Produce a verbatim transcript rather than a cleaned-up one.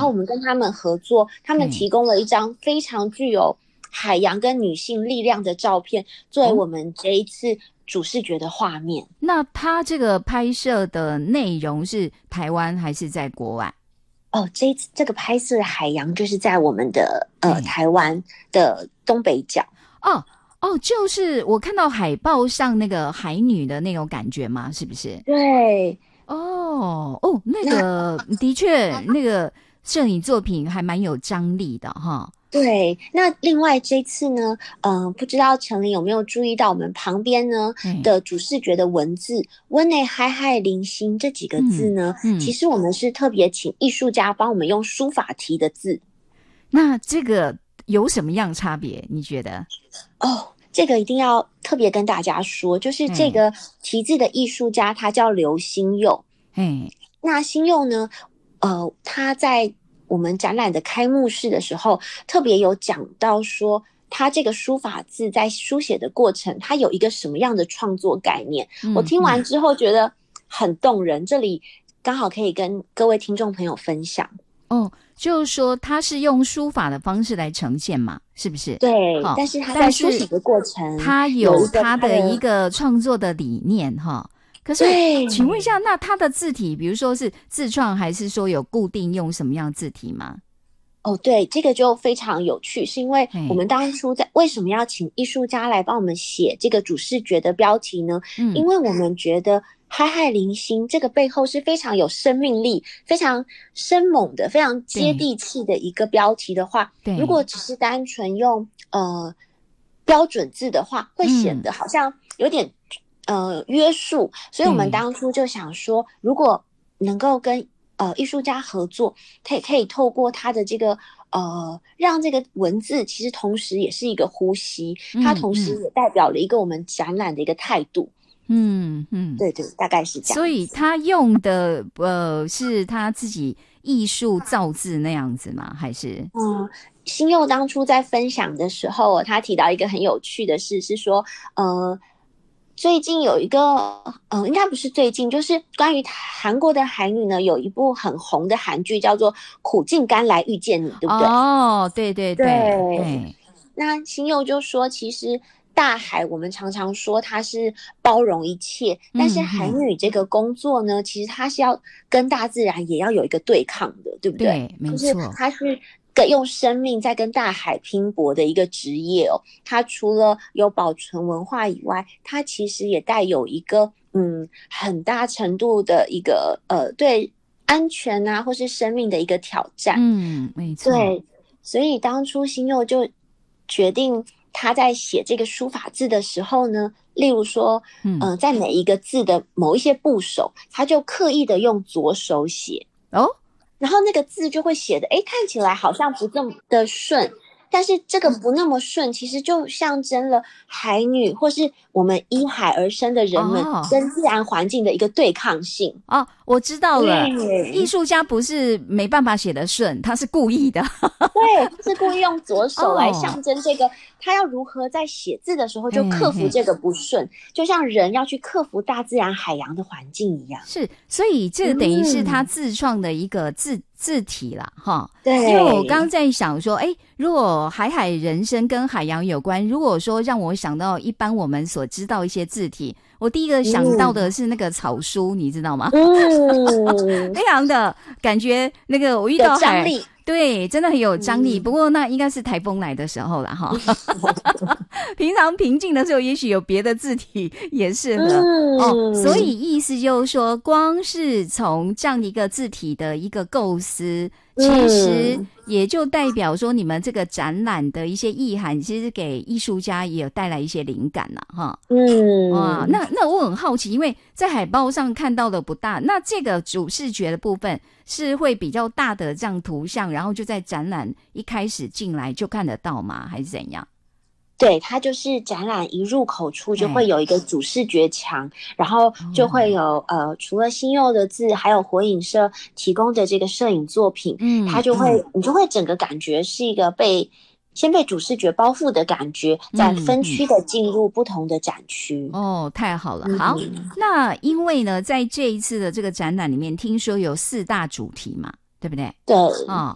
后我们跟他们合作，他们提供了一张非常具有海洋跟女性力量的照片，作为我们这一次主视觉的画面。哦， 那他这个拍摄的内容是台湾还是在国外？ 哦，这这个拍摄海洋就是在我们的呃台湾的东北角。 哦哦，就是我看到海报上那个海女的那种感觉吗？是不是？ 对。 哦哦，那个的确，那个摄影作品还蛮有张力的哈。 对，那另外这次呢，嗯、呃，不知道程琳有没有注意到我们旁边呢的主视觉的文字"温内海海零星"这几个字呢、嗯嗯，其实我们是特别请艺术家帮我们用书法题的字。 那这个有什么样差别？你觉得？ 哦，这个一定要特别跟大家说，就是这个题字的艺术家他叫刘新佑。 嗯， 那新佑呢，呃，他在我们展览的开幕式的时候特别有讲到说他这个书法字在书写的过程他有一个什么样的创作概念、嗯、我听完之后觉得很动人、嗯、这里刚好可以跟各位听众朋友分享。 哦，就是说他是用书法的方式来呈现嘛，是不是？ 对，但是他在书写的过程他有他的一个创作的理念哈。可是请问一下，那他的字体比如说是自创还是说有固定用什么样字体吗？ 哦，对，这个就非常有趣，是因为我们当初在为什么要请艺术家来帮我们写这个主视觉的标题呢、嗯、因为我们觉得海海零星这个背后是非常有生命力、非常生猛的、非常接地气的一个标题的话，如果只是单纯用呃标准字的话，会显得好像有点、嗯、呃约束，所以我们当初就想说，如果能够跟呃艺术家合作，他也可以透过他的这个呃让这个文字其实同时也是一个呼吸，它同时也代表了一个我们展览的一个态度。嗯嗯，对对，大概是这样。 所以他用的呃是他自己艺术造字那样子吗？还是嗯，新佑当初在分享的时候，他提到一个很有趣的事，是说呃最近有一个嗯、呃，应该不是最近，就是关于韩国的海女呢，有一部很红的韩剧叫做《苦尽甘来遇见你》，对不对？ 哦，对对 对, 对, 对。那新佑就说，其实大海我们常常说它是包容一切，但是海女这个工作呢、嗯、其实它是要跟大自然也要有一个对抗的，对不对？ 对，没错， 就是它是用生命在跟大海拼搏的一个职业哦。它除了有保存文化以外，它其实也带有一个嗯很大程度的一个呃对安全啊或是生命的一个挑战。 嗯，没错。 对，所以当初新佑就决定他在写这个书法字的时候呢，例如说嗯、呃，在每一个字的某一些部首，他就刻意的用左手写哦，然后那个字就会写的诶看起来好像不这么的顺，但是这个不那么顺其实就象征了海女或是我们依海而生的人们跟自然环境的一个对抗性。 哦，我知道了，艺术家不是没办法写得顺，他是故意的。 对，他是故意用左手来象征这个、哦、他要如何在写字的时候就克服这个不顺，嘿嘿，就像人要去克服大自然海洋的环境一样。 是，所以这个等于是他自创的一个字、嗯、字体啦齁。 对， 因为我刚在想说诶如果海海人生跟海洋有关，如果说让我想到一般我们所知道一些字体，我第一个想到的是那个草书、嗯、你知道吗？嗯，非常的感觉那个我遇到海对，真的很有张力、嗯、不过那应该是台风来的时候啦齁。平常平静的时候也许有别的字体也适合、嗯、哦，所以意思就是说光是从这样一个字体的一个构思，其实也就代表说你们这个展览的一些意涵其实给艺术家也有带来一些灵感啦齁。嗯，哇，那那我很好奇，因为在海报上看到的不大，那这个主视觉的部分是会比较大的这样图像，然后就在展览一开始进来就看得到吗？还是怎样？ 对，它就是展览一入口处就会有一个主视觉墙，然后就会有、嗯、呃，除了新佑的字，还有火影社提供的这个摄影作品，嗯，它就会、嗯、你就会整个感觉是一个被先被主视觉包覆的感觉，再分区的进入不同的展区、 嗯、哦，太好了。好、嗯、那因为呢在这一次的这个展览里面听说有四大主题嘛，对不对？ 对， 哦